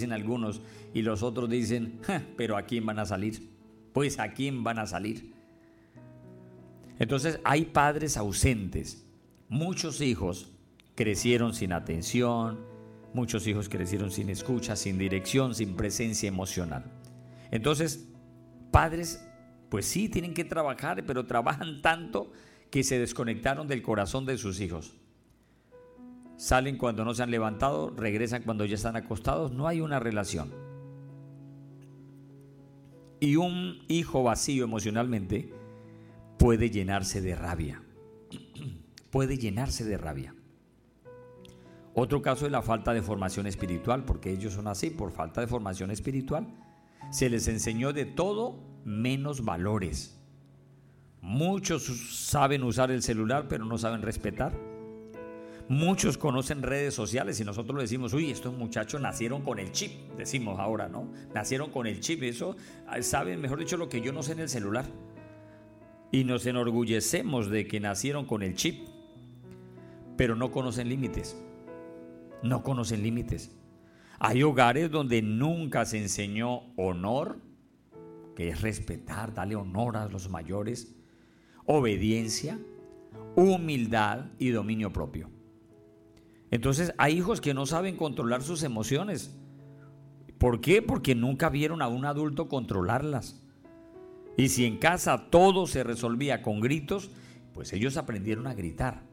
algunos, y los otros dicen, pero ¿a quién van a salir? Pues ¿a quién van a salir? Entonces hay padres ausentes. Muchos hijos crecieron sin atención, muchos hijos crecieron sin escucha, sin dirección, sin presencia emocional. Entonces, padres, pues sí, tienen que trabajar, pero trabajan tanto que se desconectaron del corazón de sus hijos. Salen cuando no se han levantado, regresan cuando ya están acostados, no hay una relación. Y un hijo vacío emocionalmente puede llenarse de rabia. Puede llenarse de rabia. Otro caso es la falta de formación espiritual, porque ellos son así, por falta de formación espiritual. Se les enseñó de todo menos valores. Muchos saben usar el celular, pero no saben respetar. Muchos conocen redes sociales y nosotros le decimos, uy, estos muchachos nacieron con el chip, decimos ahora, ¿no? Nacieron con el chip, eso saben, mejor dicho, lo que yo no sé en el celular. Y nos enorgullecemos de que nacieron con el chip, pero no conocen límites. No conocen límites. Hay hogares donde nunca se enseñó honor, que es respetar, darle honor a los mayores, obediencia, humildad y dominio propio. Entonces hay hijos que no saben controlar sus emociones. ¿Por qué? Porque nunca vieron a un adulto controlarlas. Y si en casa todo se resolvía con gritos, pues ellos aprendieron a gritar.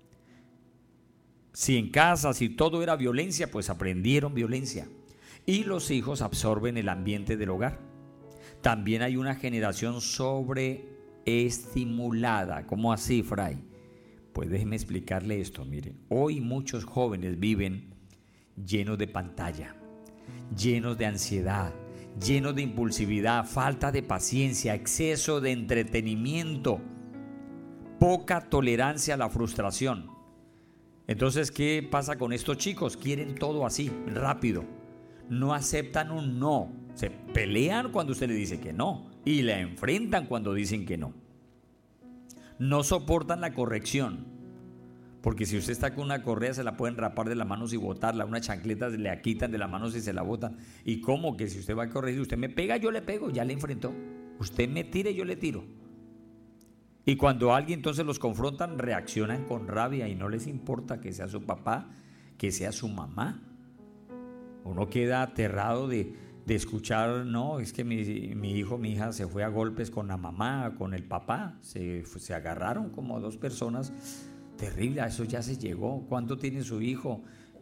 Si en casa, si todo era violencia, pues aprendieron violencia. Y los hijos absorben el ambiente del hogar. También hay una generación sobreestimulada. ¿Cómo así, Fray? Pues déjeme explicarle esto, mire. Hoy muchos jóvenes viven llenos de pantalla, llenos de ansiedad, llenos de impulsividad, falta de paciencia, exceso de entretenimiento, poca tolerancia a la frustración. Entonces, ¿qué pasa con estos chicos? Quieren todo así, rápido. No aceptan un no. Se pelean cuando usted le dice que no y la enfrentan cuando dicen que no. No soportan la corrección, porque si usted está con una correa se la pueden rapar de las manos y botarla, una chancleta se le quitan de las manos y se la botan. ¿Y cómo que si usted va a corregir, usted me pega, yo le pego, ya le enfrentó? Usted me tire, yo le tiro. Y cuando alguien entonces los confrontan, reaccionan con rabia y no les importa que sea su papá, que sea su mamá. Uno queda aterrado de escuchar, no, es que mi hijo, mi hija se fue a golpes con la mamá, con el papá, se agarraron como dos personas. Terrible, a eso ya se llegó. ¿Cuánto tiene su hijo?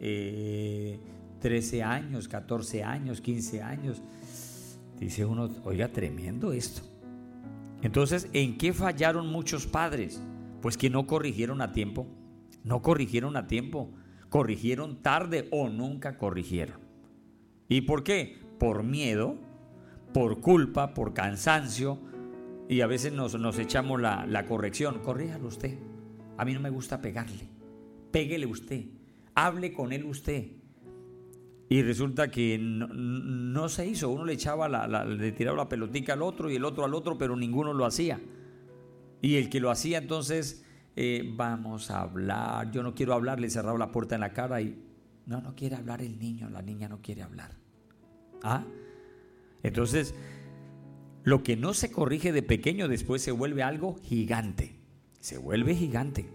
13 años, 14 años, 15 años. Dice uno, oiga, tremendo esto. Entonces, ¿en qué fallaron muchos padres? Pues que no corrigieron a tiempo. No corrigieron a tiempo. Corrigieron tarde o nunca corrigieron. ¿Y por qué? Por miedo, por culpa, por cansancio. Y a veces nos echamos la corrección. Corríjalo usted. A mí no me gusta pegarle. Péguele usted. Hable con él usted. Y resulta que no se hizo. Uno le echaba le tiraba la pelotica al otro y el otro al otro, pero ninguno lo hacía. Y el que lo hacía entonces, vamos a hablar. Yo no quiero hablar, le cerraba la puerta en la cara y no quiere hablar el niño, la niña no quiere hablar. Entonces, lo que no se corrige de pequeño después se vuelve algo gigante. Se vuelve gigante.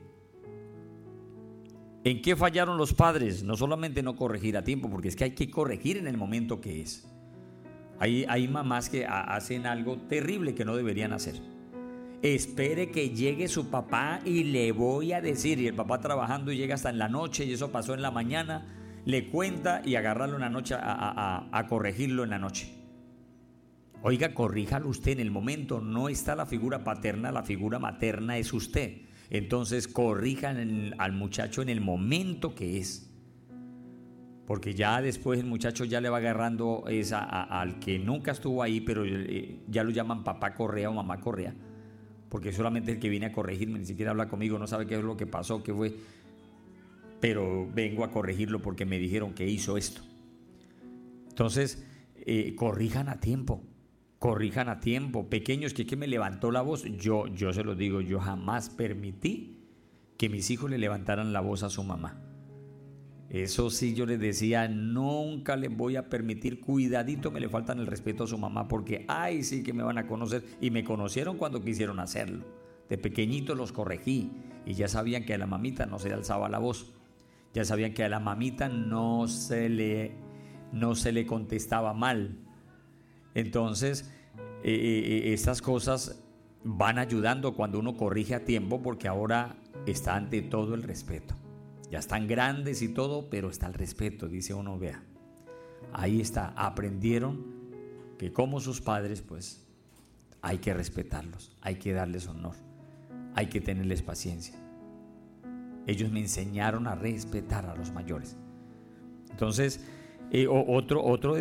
¿En qué fallaron los padres? No solamente no corregir a tiempo, porque es que hay que corregir en el momento que es. Hay mamás que hacen algo terrible que no deberían hacer. Espere que llegue su papá y le voy a decir. Y el papá trabajando y llega hasta en la noche y eso pasó en la mañana. Le cuenta y agarrarlo en la noche a corregirlo en la noche. Oiga, corríjalo usted en el momento. No está la figura paterna, la figura materna es usted. Entonces corrijan al muchacho en el momento que es. Porque ya después el muchacho ya le va agarrando al que nunca estuvo ahí, pero ya lo llaman papá Correa o mamá Correa. Porque solamente el que viene a corregirme, ni siquiera habla conmigo, no sabe qué es lo que pasó, qué fue. Pero vengo a corregirlo porque me dijeron que hizo esto. Entonces, corrijan a tiempo. Corrijan a tiempo. Pequeños, que me levantó la voz. Yo se los digo, yo jamás permití que mis hijos le levantaran la voz a su mamá. Eso sí, yo les decía, nunca les voy a permitir, cuidadito, me le faltan el respeto a su mamá, porque ay, sí que me van a conocer. Y me conocieron cuando quisieron hacerlo. De pequeñito los corregí y ya sabían que a la mamita no se le alzaba la voz. Ya sabían que a la mamita no se le contestaba mal. Entonces, estas cosas van ayudando cuando uno corrige a tiempo, porque ahora está ante todo el respeto. Ya están grandes y todo, pero está el respeto, dice uno, vea. Ahí está, aprendieron que como sus padres, pues hay que respetarlos, hay que darles honor, hay que tenerles paciencia. Ellos me enseñaron a respetar a los mayores. Entonces, otro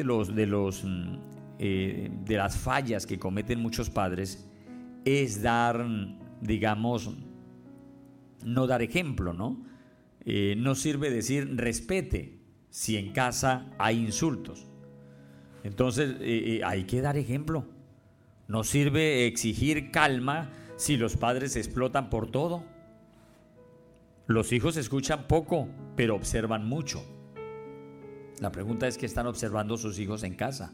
de las fallas que cometen muchos padres es dar, digamos, no dar ejemplo, ¿no? No sirve decir respete si en casa hay insultos. Entonces hay que dar ejemplo. No sirve exigir calma si los padres explotan por todo. Los hijos escuchan poco, pero observan mucho. La pregunta es: ¿qué están observando sus hijos en casa?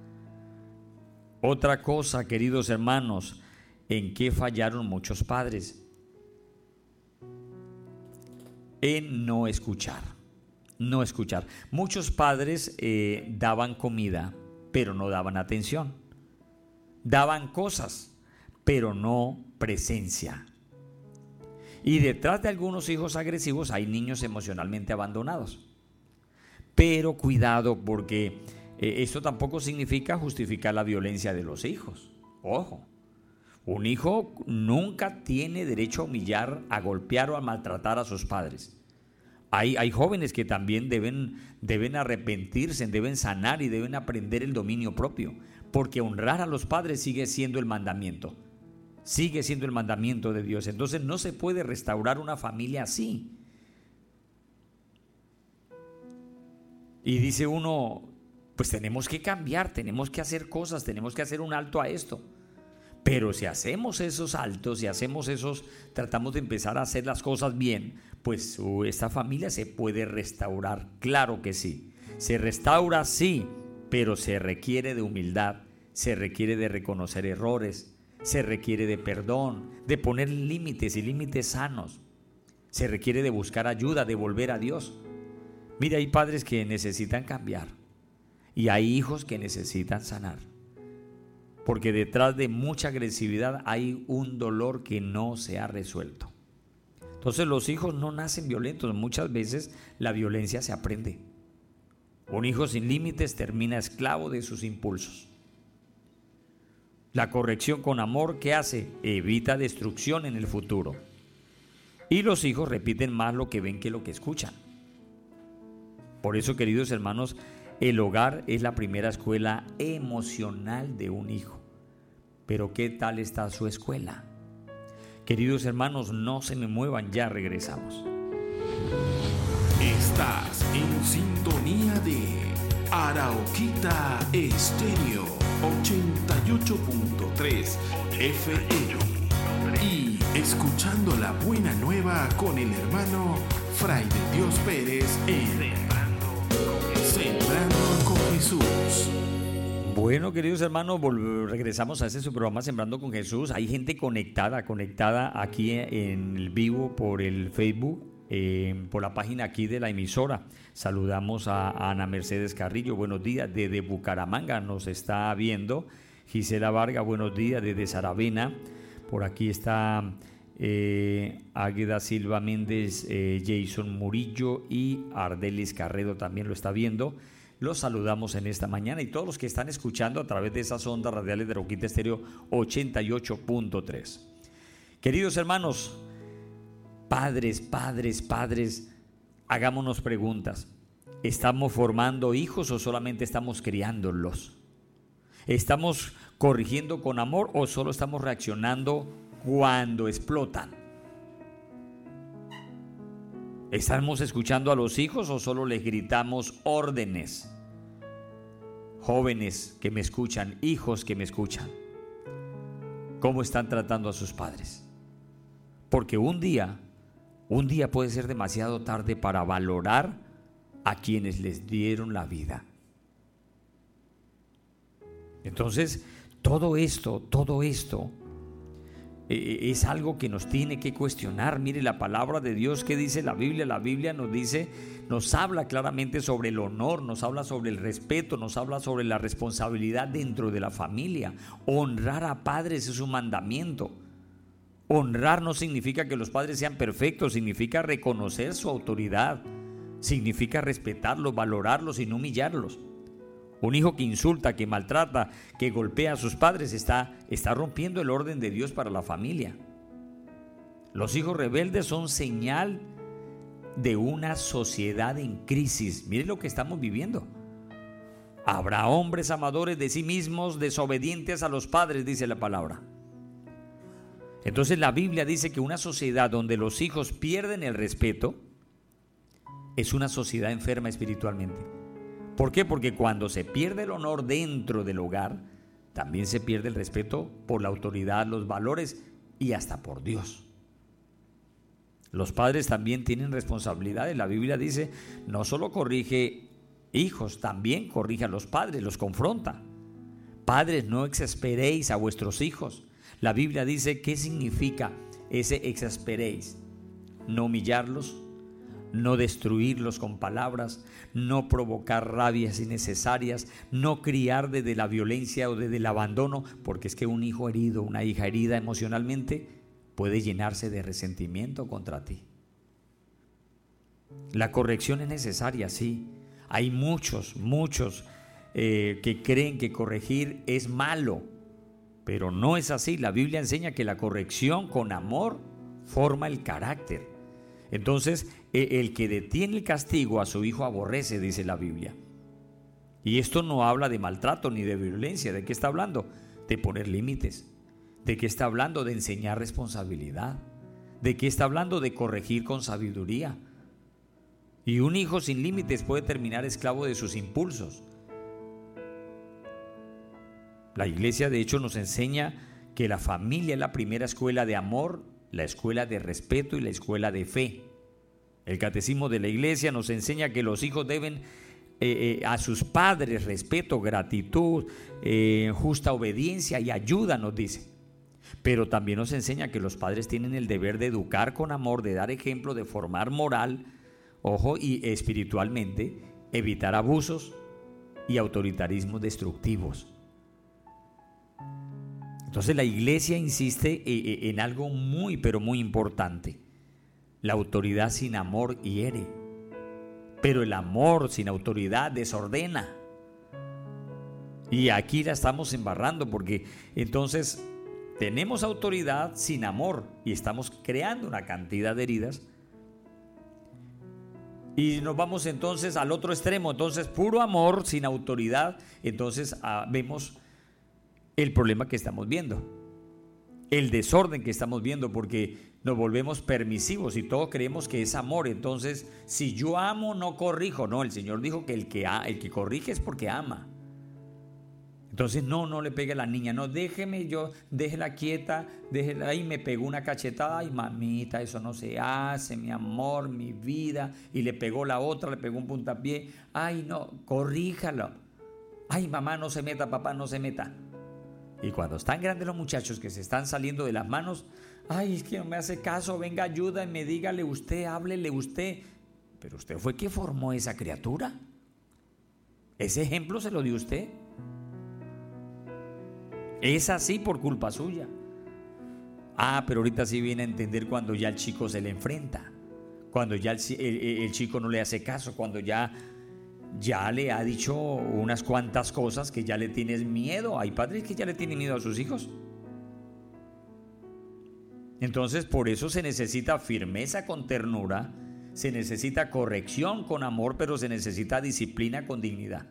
Otra cosa, queridos hermanos, ¿en qué fallaron muchos padres? En no escuchar. No escuchar. Muchos padres daban comida, pero no daban atención. Daban cosas, pero no presencia. Y detrás de algunos hijos agresivos hay niños emocionalmente abandonados. Pero cuidado, porque esto tampoco significa justificar la violencia de los hijos. Ojo, un hijo nunca tiene derecho a humillar, a golpear o a maltratar a sus padres. Hay jóvenes que también deben arrepentirse, deben sanar y deben aprender el dominio propio, porque honrar a los padres sigue siendo el mandamiento. Sigue siendo el mandamiento de Dios. Entonces no se puede restaurar una familia así. Y dice uno, pues tenemos que cambiar, tenemos que hacer cosas, tenemos que hacer un alto a esto. Pero si hacemos esos altos, si hacemos tratamos de empezar a hacer las cosas bien, pues esta familia se puede restaurar. Claro que sí. Se restaura, sí, pero se requiere de humildad, se requiere de reconocer errores, se requiere de perdón, de poner límites y límites sanos. Se requiere de buscar ayuda, de volver a Dios. Mira, hay padres que necesitan cambiar y hay hijos que necesitan sanar. Porque detrás de mucha agresividad hay un dolor que no se ha resuelto. Entonces los hijos no nacen violentos. Muchas veces la violencia se aprende. Un hijo sin límites termina esclavo de sus impulsos. La corrección con amor, ¿qué hace? Evita destrucción en el futuro. Y los hijos repiten más lo que ven que lo que escuchan. Por eso, queridos hermanos, el hogar es la primera escuela emocional de un hijo. Pero ¿qué tal está su escuela? Queridos hermanos, no se me muevan, ya regresamos. Estás en sintonía de Arauquita Estéreo 88.3 FM y escuchando la buena nueva con el hermano Fray de Dios Pérez en Sembrando con Jesús. Bueno, queridos hermanos, regresamos a su programa Sembrando con Jesús. Hay gente conectada aquí en el vivo por el Facebook, por la página aquí de la emisora. Saludamos a Ana Mercedes Carrillo, buenos días, desde Bucaramanga nos está viendo. Gisela Vargas, buenos días, desde Saravena. Por aquí está Águeda Silva Méndez, Jason Murillo y Ardelis Carredo también lo está viendo. Los saludamos en esta mañana y todos los que están escuchando a través de esas ondas radiales de Arauquita Estéreo 88.3. Queridos hermanos, padres, hagámonos preguntas. ¿Estamos formando hijos o solamente estamos criándolos? ¿Estamos corrigiendo con amor o solo estamos reaccionando cuando explotan? ¿Estamos escuchando a los hijos o solo les gritamos órdenes? Jóvenes que me escuchan, hijos que me escuchan, ¿cómo están tratando a sus padres? Porque un día puede ser demasiado tarde para valorar a quienes les dieron la vida. Entonces, todo esto es algo que nos tiene que cuestionar. Mire la palabra de Dios, ¿qué dice la Biblia? La Biblia nos habla claramente sobre el honor, nos habla sobre el respeto, nos habla sobre la responsabilidad dentro de la familia. Honrar a padres es un mandamiento. Honrar no significa que los padres sean perfectos, significa reconocer su autoridad, significa respetarlos, valorarlos y no humillarlos. Un hijo que insulta, que maltrata, que golpea a sus padres está rompiendo el orden de Dios para la familia. Los hijos rebeldes son señal de una sociedad en crisis. Mire lo que estamos viviendo. Habrá hombres amadores de sí mismos, desobedientes a los padres, dice la palabra. Entonces la Biblia dice que una sociedad donde los hijos pierden el respeto es una sociedad enferma espiritualmente. ¿Por qué? Porque cuando se pierde el honor dentro del hogar, también se pierde el respeto por la autoridad, los valores y hasta por Dios. Los padres también tienen responsabilidades. La Biblia dice, no solo corrige hijos, también corrige a los padres, los confronta. Padres, no exasperéis a vuestros hijos. La Biblia dice, ¿qué significa ese exasperéis? No humillarlos, no destruirlos con palabras, no provocar rabias innecesarias, no criar desde la violencia o desde el abandono, porque es que un hijo herido, una hija herida emocionalmente puede llenarse de resentimiento contra ti. La corrección es necesaria, sí. Hay muchos que creen que corregir es malo, pero no es así. La Biblia enseña que la corrección con amor forma el carácter. Entonces, el que detiene el castigo a su hijo aborrece, dice la Biblia. Y esto no habla de maltrato ni de violencia. ¿De qué está hablando? De poner límites. ¿De qué está hablando? De enseñar responsabilidad. ¿De qué está hablando? De corregir con sabiduría. Y un hijo sin límites puede terminar esclavo de sus impulsos. La iglesia, de hecho, nos enseña que la familia es la primera escuela de amor, la escuela de respeto y la escuela de fe. El catecismo de la iglesia nos enseña que los hijos deben a sus padres respeto, gratitud, justa obediencia y ayuda, nos dice. Pero también nos enseña que los padres tienen el deber de educar con amor, de dar ejemplo, de formar moral, ojo, y espiritualmente, evitar abusos y autoritarismos destructivos. Entonces la iglesia insiste en algo muy, pero muy importante. La autoridad sin amor hiere, pero el amor sin autoridad desordena. Y aquí la estamos embarrando porque entonces tenemos autoridad sin amor y estamos creando una cantidad de heridas. Y nos vamos entonces al otro extremo, entonces puro amor sin autoridad. Entonces vemos el problema que estamos viendo, el desorden que estamos viendo, porque nos volvemos permisivos y todos creemos que es amor. Entonces, si yo amo, no corrijo. No, el Señor dijo que el que corrige es porque ama. Entonces, no le pegue a la niña, no, déjela quieta, déjela ahí, me pegó una cachetada, ay mamita, eso no se hace, mi amor, mi vida, y le pegó la otra, le pegó un puntapié, ay no, corríjalo, ay mamá, no se meta, papá, no se meta. Y cuando están grandes los muchachos que se están saliendo de las manos, ay, es que no me hace caso, venga, ayúdame, dígale usted, háblele usted. Pero usted fue quien formó esa criatura. Ese ejemplo se lo dio usted. Es así por culpa suya. Pero ahorita sí viene a entender cuando ya el chico se le enfrenta, cuando ya el chico no le hace caso, cuando ya le ha dicho unas cuantas cosas que ya le tienes miedo. Hay padres que ya le tienen miedo a sus hijos. Entonces, por eso se necesita firmeza con ternura, se necesita corrección con amor, pero se necesita disciplina con dignidad.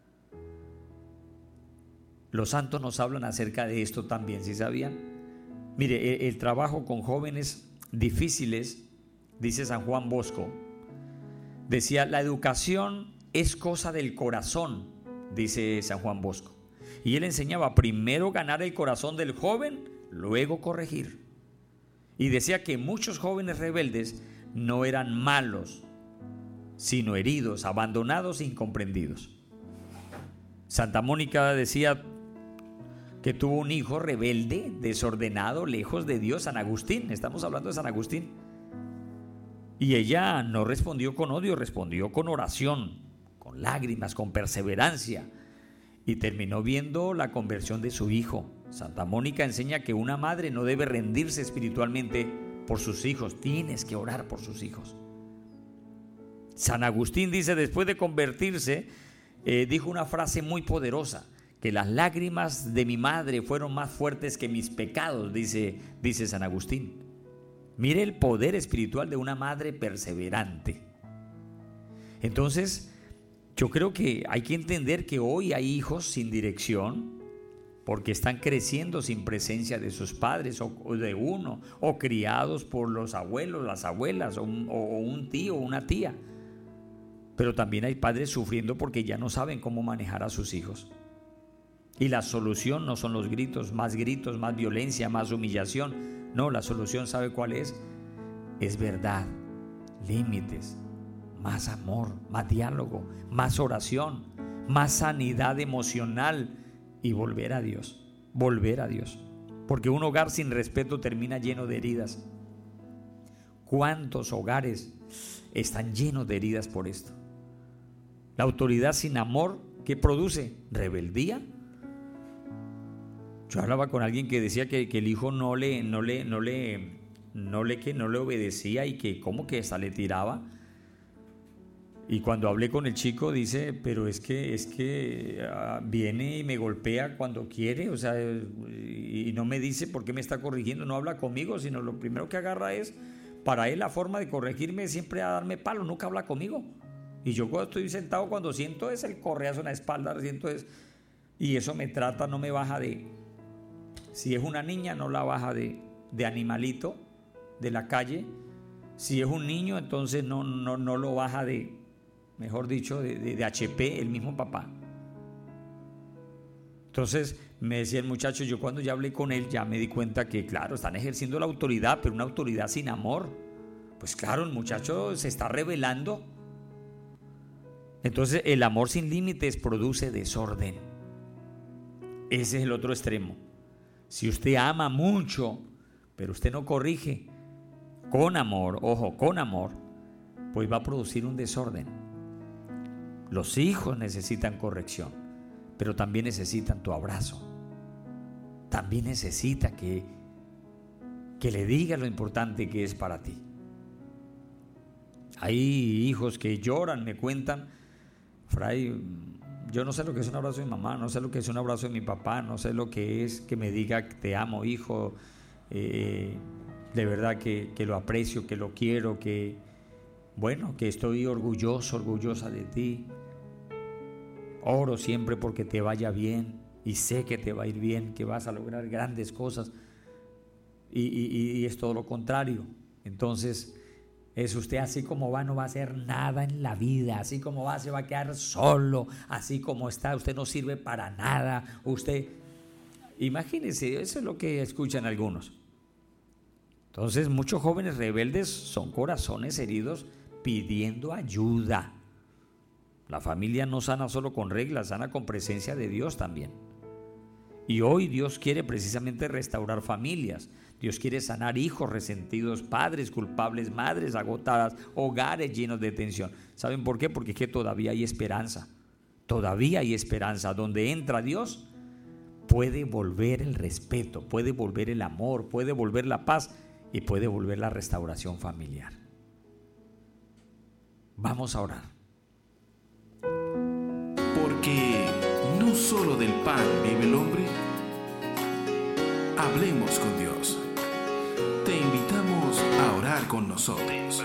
Los santos nos hablan acerca de esto también, ¿sí sabían? Mire, el trabajo con jóvenes difíciles, dice San Juan Bosco, decía, la educación es cosa del corazón, dice San Juan Bosco. Y él enseñaba primero ganar el corazón del joven, luego corregir. Y decía que muchos jóvenes rebeldes no eran malos, sino heridos, abandonados e incomprendidos. Santa Mónica decía que tuvo un hijo rebelde, desordenado, lejos de Dios, San Agustín. Estamos hablando de San Agustín. Y ella no respondió con odio, respondió con oración, con lágrimas, con perseverancia, y terminó viendo la conversión de su hijo. Santa Mónica enseña que una madre no debe rendirse espiritualmente por sus hijos, tienes que orar por sus hijos. San Agustín dice, después de convertirse, dijo una frase muy poderosa, que las lágrimas de mi madre fueron más fuertes que mis pecados, dice San Agustín. Mire el poder espiritual de una madre perseverante. Entonces, yo creo que hay que entender que hoy hay hijos sin dirección, porque están creciendo sin presencia de sus padres o de uno, o criados por los abuelos, las abuelas, o un tío o una tía. Pero también hay padres sufriendo porque ya no saben cómo manejar a sus hijos. Y la solución no son los gritos, más violencia, más humillación. No, la solución, ¿sabe cuál es? Es verdad, límites, más amor, más diálogo, más oración, más sanidad emocional y volver a Dios. Porque un hogar sin respeto termina lleno de heridas. ¿Cuántos hogares están llenos de heridas por esto? La autoridad sin amor, ¿qué produce? Rebeldía. Yo hablaba con alguien que decía que el hijo no le obedecía y que como que hasta le tiraba. Y cuando hablé con el chico dice, pero es que viene y me golpea cuando quiere, o sea, y no me dice por qué me está corrigiendo, no habla conmigo, sino lo primero que agarra es, para él la forma de corregirme es siempre a darme palo, nunca habla conmigo. Y yo cuando estoy sentado, cuando siento es el correazo en la espalda, y eso me trata, no me baja si es una niña no la baja de animalito de la calle, si es un niño entonces no lo baja mejor dicho, de HP, el mismo papá. Entonces me decía el muchacho, yo cuando ya hablé con él ya me di cuenta que claro, están ejerciendo la autoridad, pero una autoridad sin amor. Pues claro, el muchacho se está rebelando. Entonces el amor sin límites produce desorden. Ese es el otro extremo. Si usted ama mucho, pero usted no corrige con amor, ojo, con amor, pues va a producir un desorden. Los hijos necesitan corrección, pero también necesitan tu abrazo. También necesita que le digas lo importante que es para ti. Hay hijos que lloran, me cuentan, Fray, yo no sé lo que es un abrazo de mi mamá, no sé lo que es un abrazo de mi papá, no sé lo que es que me diga te amo, hijo, de verdad que lo aprecio, que lo quiero, que estoy orgullosa de ti. Oro siempre porque te vaya bien y sé que te va a ir bien, que vas a lograr grandes cosas y es todo lo contrario. Entonces es usted así como va, no va a hacer nada en la vida, así como va, se va a quedar solo, así como está, usted no sirve para nada, imagínense, eso es lo que escuchan algunos. Entonces muchos jóvenes rebeldes son corazones heridos pidiendo ayuda. La familia no sana solo con reglas, sana con presencia de Dios también. Y hoy Dios quiere precisamente restaurar familias. Dios quiere sanar hijos resentidos, padres culpables, madres agotadas, hogares llenos de tensión. ¿Saben por qué? Porque es que todavía hay esperanza. Todavía hay esperanza. Donde entra Dios, puede volver el respeto, puede volver el amor, puede volver la paz y puede volver la restauración familiar. Vamos a orar. Porque no solo del pan vive el hombre. Hablemos con Dios. Te invitamos a orar con nosotros.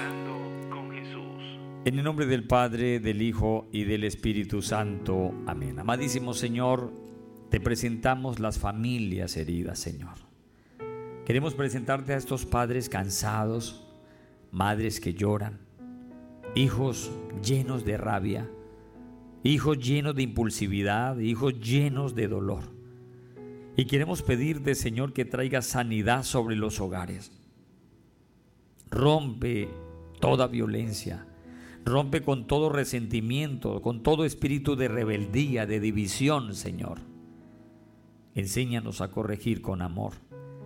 En el nombre del Padre, del Hijo y del Espíritu Santo. Amén. Amadísimo Señor, te presentamos las familias heridas, Señor. Queremos presentarte a estos padres cansados, madres que lloran, hijos llenos de rabia, hijos llenos de impulsividad, hijos llenos de dolor. Y queremos pedirte, Señor, que traiga sanidad sobre los hogares. Rompe toda violencia, Rompe con todo resentimiento, con todo espíritu de rebeldía, de división, Señor. Enséñanos a corregir con amor.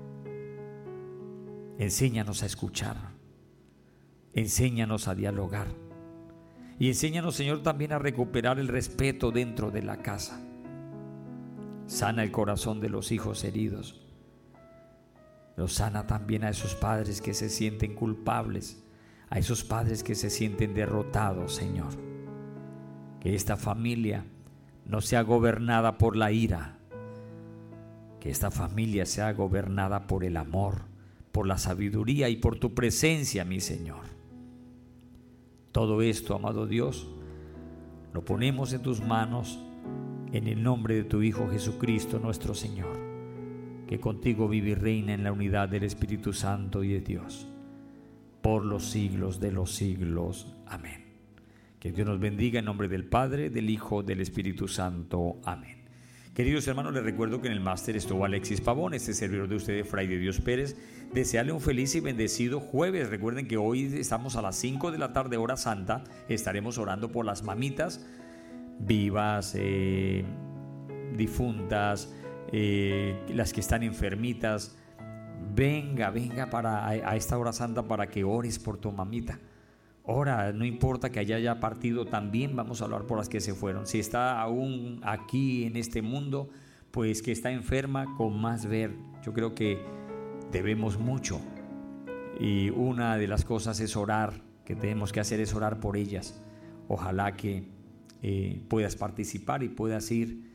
Enséñanos a escuchar. Enséñanos a dialogar. Y enséñanos, Señor, también a recuperar el respeto dentro de la casa. Sana el corazón de los hijos heridos. Pero sana también a esos padres que se sienten culpables, a esos padres que se sienten derrotados, Señor. Que esta familia no sea gobernada por la ira, que esta familia sea gobernada por el amor, por la sabiduría y por tu presencia, mi Señor. Todo esto, amado Dios, lo ponemos en tus manos en el nombre de tu Hijo Jesucristo, nuestro Señor, que contigo vive y reina en la unidad del Espíritu Santo y de Dios, por los siglos de los siglos. Amén. Que Dios nos bendiga en nombre del Padre, del Hijo, del Espíritu Santo. Amén. Queridos hermanos, les recuerdo que en el máster estuvo Alexis Pavón, este servidor de ustedes, Fray de Dios Pérez. Desearle un feliz y bendecido jueves. Recuerden que hoy estamos a las 5 de la tarde, hora santa. Estaremos orando por las mamitas vivas, difuntas, las que están enfermitas. Venga a esta hora santa para que ores por tu mamita. Ora, no importa que haya partido, también vamos a orar por las que se fueron. Si está aún aquí en este mundo, pues que está enferma, con más ver. Yo creo que debemos mucho, y una de las cosas es orar, que tenemos que hacer es orar por ellas. Ojalá que puedas participar y puedas ir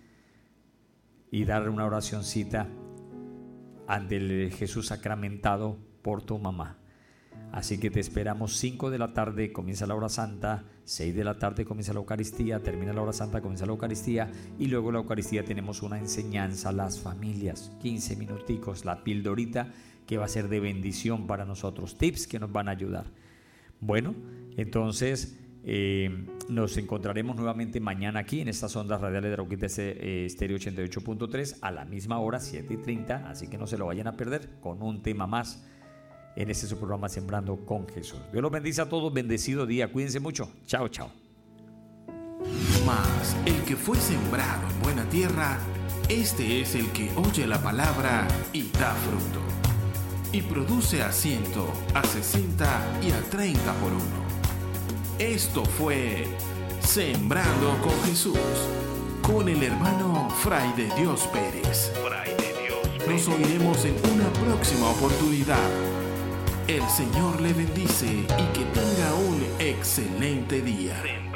y dar una oracioncita ante el Jesús sacramentado por tu mamá. Así que te esperamos. 5 de la tarde comienza la hora santa, 6 de la tarde comienza la Eucaristía, termina la hora santa, comienza la Eucaristía, y luego la Eucaristía tenemos una enseñanza a las familias, 15 minuticos, la pildorita que va a ser de bendición para nosotros, tips que nos van a ayudar. Bueno, entonces nos encontraremos nuevamente mañana aquí en estas ondas radiales de Roquita Estéreo 88.3 a la misma hora, 7:30, así que no se lo vayan a perder, con un tema más en este su programa Sembrando con Jesús. Dios los bendice a todos, bendecido día, cuídense mucho, chao, chao. Mas el que fue sembrado en buena tierra, este es el que oye la palabra y da fruto, y produce a 100, a 60 y a 30 por uno. Esto fue Sembrando con Jesús, con el hermano Fray de Dios Pérez. Nos oiremos en una próxima oportunidad. El Señor le bendice y que tenga un excelente día.